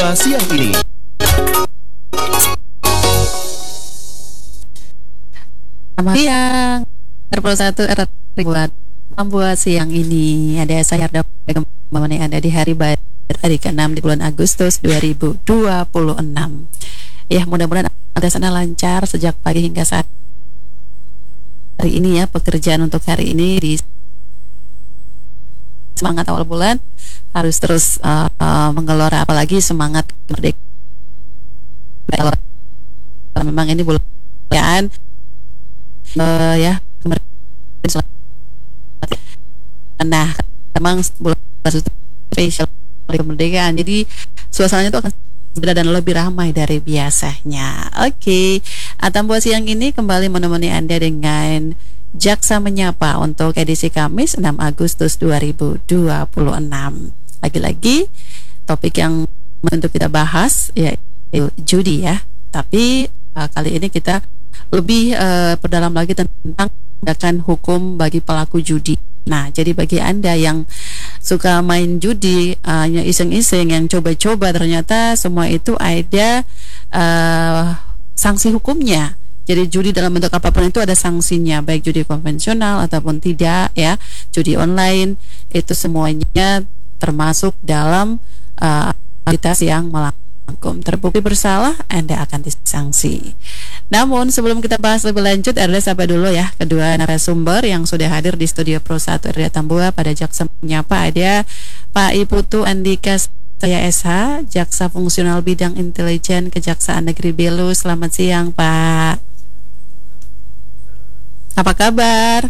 Tambua siang ini. Selamat siang, R+1 buat Tambua siang ini. Ada saya Arda kembali Anda di hari baik hari ke-6 di bulan Agustus 2026. Ya, mudah-mudahan Anda sana lancar sejak pagi hingga saat hari ini ya. Pekerjaan untuk hari ini di semangat awal bulan harus terus menggelora, apalagi semangat merdeka. Memang ini bulan ya nah memang bulan spesial kemerdekaan, jadi suasananya itu akan berbeda dan lebih ramai dari biasanya. Oke, Tambua siang ini kembali menemani Anda dengan Jaksa Menyapa untuk edisi Kamis 6 Agustus 2026. Lagi-lagi topik yang untuk kita bahas yaitu judi ya. Tapi kali ini kita lebih perdalam lagi tentang tindakan hukum bagi pelaku judi. Nah, jadi bagi Anda yang suka main judi, iseng-iseng, yang coba-coba, ternyata semua itu ada sanksi hukumnya. Jadi judi dalam bentuk apapun itu ada sanksinya, baik judi konvensional ataupun tidak ya. Judi online itu semuanya termasuk dalam aktivitas yang melanggar hukum. Terbukti bersalah, Anda akan disanksi. Namun sebelum kita bahas lebih lanjut, Anda sapa dulu ya kedua narasumber yang sudah hadir di studio Pro1 RRI Tambua pada Jaksa Menyapa. Ada Pak Iputu Andika saya SH, Jaksa Fungsional Bidang Intelijen Kejaksaan Negeri Belu. Selamat siang Pak. Apa kabar?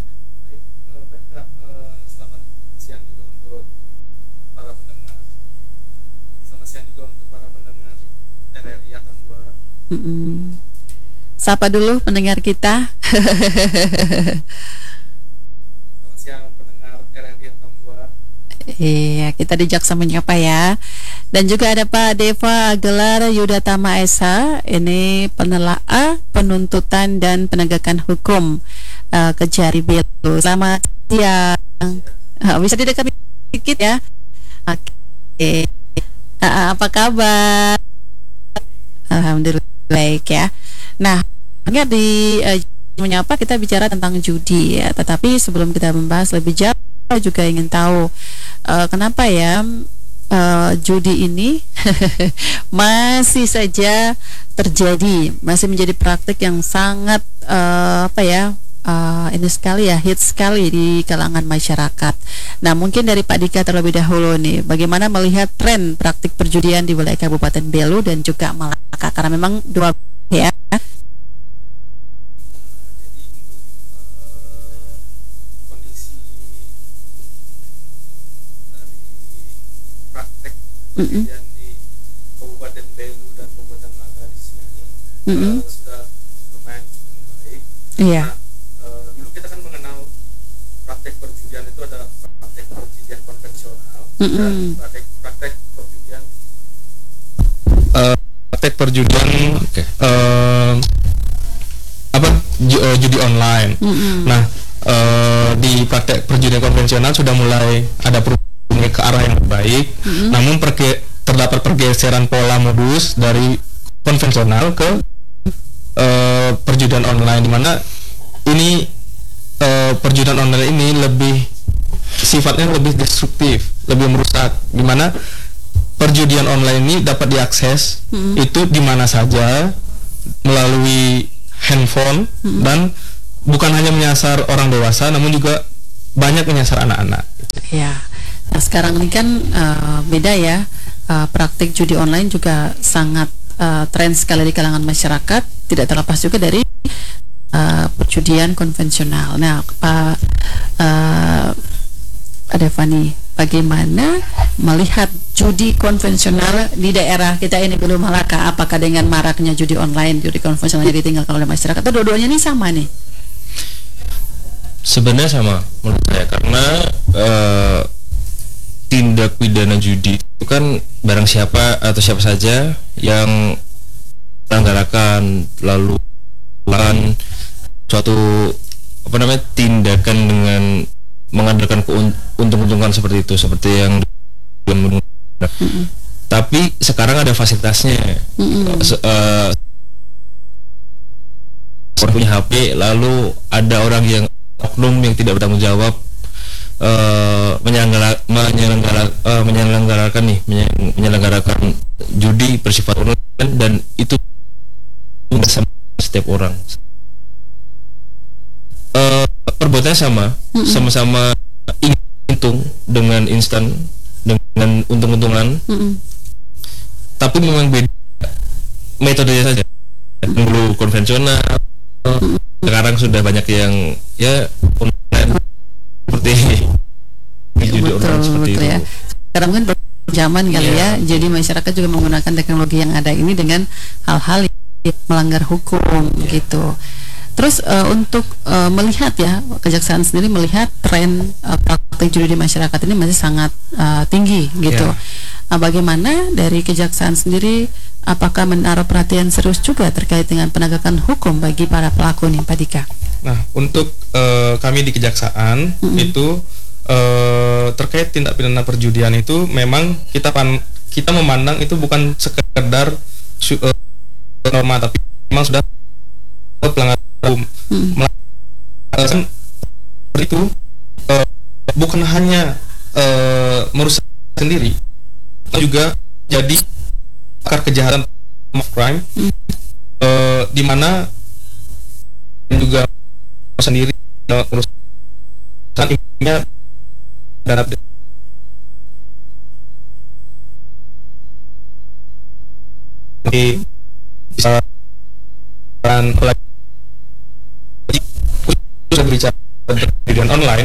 Selamat siang juga untuk para pendengar. Selamat siang juga untuk para pendengar RRI Tambua. Sapa dulu pendengar kita. Selamat siang pendengar RRI Tambua. Iya, kita di Jaksa Menyapa ya. Dan juga ada Pak Deva Gelar Yudatama SH, ini penelaah, penuntutan dan penegakan hukum Kejari Belu. Selamat siang. Bisa didekat sedikit ya. Oke. Apa kabar? Alhamdulillah baik ya. Nah, di Menyapa kita bicara tentang judi ya. Tetapi sebelum kita membahas lebih jauh, juga ingin tahu kenapa ya judi ini masih saja terjadi, masih menjadi praktik yang sangat ini sekali ya, hits sekali di kalangan masyarakat. Nah, mungkin dari Pak Dika terlebih dahulu nih, bagaimana melihat tren praktik perjudian di wilayah Kabupaten Belu dan juga Malaka, karena memang dua ya. Kemudian di Kabupaten Belu dan Kabupaten Malaka di sini sudah lumayan baik. Iya. Nah, dulu kita kan mengenal praktek perjudian itu ada praktek perjudian konvensional dan praktek perjudian judi online. Nah, di praktek perjudian konvensional sudah mulai ada perubahan ke arah yang baik, namun terdapat pergeseran pola modus dari konvensional ke perjudian online, di mana ini perjudian online ini sifatnya lebih destruktif, lebih merusak, di mana perjudian online ini dapat diakses itu di mana saja melalui handphone dan bukan hanya menyasar orang dewasa, namun juga banyak menyasar anak-anak. Ya. Nah, sekarang ini kan beda ya, praktik judi online juga sangat tren sekali di kalangan masyarakat, tidak terlepas juga dari perjudian konvensional. Nah, Pak Devani, bagaimana melihat judi konvensional di daerah kita ini belum Malaka? Apakah dengan maraknya judi online, judi konvensional ditinggalkan oleh masyarakat, atau dua-duanya ini sama nih? Sebenarnya sama menurut saya, karena tindak pidana judi itu kan barang siapa atau siapa saja yang melanggarkan lalu melakukan suatu tindakan dengan mengandalkan keuntungan seperti itu, seperti yang Tapi sekarang ada fasilitasnya. Orang punya HP, lalu ada orang yang oknum yang tidak bertanggung jawab menyelenggarakan judi bersifat online, dan itu sama setiap orang. Perbuatannya sama-sama ingin untung dengan instan, dengan untung-untungan, tapi memang beda metodenya saja. Dulu konvensional, sekarang sudah banyak yang ya online seperti judi online seperti itu. Ya. Sekarang kan zaman kali ya, jadi masyarakat juga menggunakan teknologi yang ada ini dengan hal-hal yang melanggar hukum gitu. Terus untuk melihat ya, Kejaksaan sendiri melihat tren praktik judi di masyarakat ini masih sangat tinggi gitu. Bagaimana dari Kejaksaan sendiri, apakah menaruh perhatian serius juga terkait dengan penegakan hukum bagi para pelaku nih, Pak Dika? Nah, untuk kami di Kejaksaan itu terkait tindak pidana perjudian itu memang kita memandang itu bukan sekedar norma, tapi memang sudah pelanggaran hukum. Seperti itu bukan hanya merusak sendiri, juga jadi akar kejahatan of crime, di mana juga sendiri merusak impiannya dana bisa sudah berbicara tentang perjudian online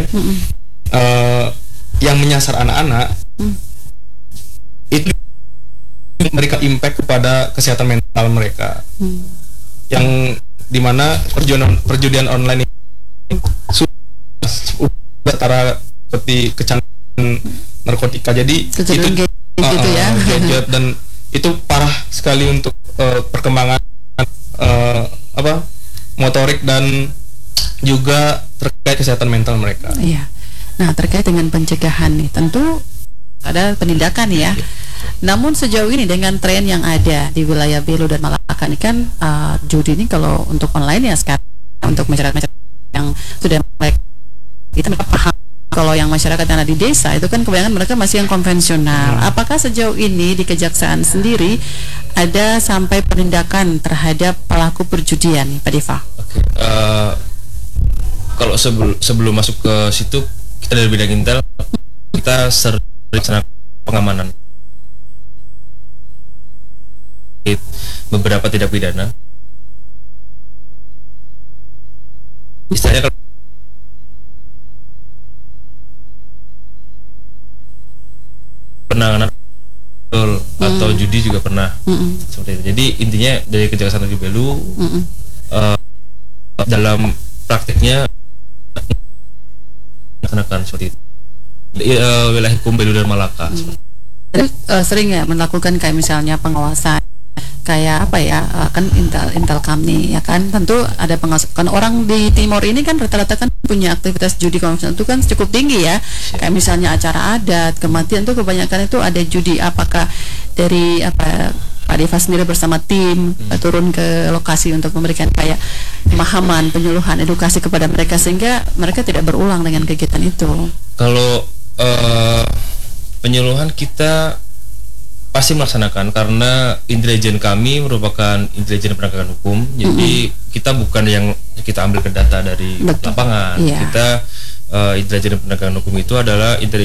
yang menyasar anak-anak, itu memberikan impact kepada kesehatan mental mereka, yang dimana perjudian online ini sudah setara seperti kecanduan narkotika, jadi itu gitu ya. gadget, dan itu parah sekali untuk perkembangan motorik dan juga terkait kesehatan mental mereka. Iya. Nah, terkait dengan pencegahan nih, tentu ada penindakan ya. Namun sejauh ini dengan tren yang ada di wilayah Belu dan Malaka ini kan judi ini kalau untuk online ya sekarang untuk masyarakat yang sudah kita paham. Kalau yang masyarakat yang ada di desa itu kan kebanyakan mereka masih yang konvensional. Apakah sejauh ini di Kejaksaan sendiri ada sampai penindakan terhadap pelaku perjudian nih, Pak Deva? Oke. Kalau sebelum masuk ke situ, kita dari bidang intel kita sering pengamanan beberapa tindak pidana. Istilahnya kalau penanganan atau judi juga pernah seperti itu. Jadi intinya dari Kejaksaan Negeri Belu dalam praktiknya melaksanakan seperti itu. Wilayah hukum Belu dan Malaka. Sering ya melakukan kayak misalnya pengawasan kayak apa ya, kan intel kami ya kan, tentu ada pengawasan. Kan orang di Timur ini kan rata-rata kan punya aktivitas judi konvensional itu kan cukup tinggi ya. Kayak misalnya acara adat, kematian tuh kebanyakan itu ada judi. Apakah dari Pak Deva sendiri bersama tim turun ke lokasi untuk memberikan kayak pemahaman, penyuluhan, edukasi kepada mereka sehingga mereka tidak berulang dengan kegiatan itu? Kalau penyuluhan kita pasti melaksanakan, karena intelijen kami merupakan intelijen penegakan hukum. Jadi kita bukan yang kita ambil ke data dari lapangan. Kita intelijen penegakan hukum itu adalah intelijen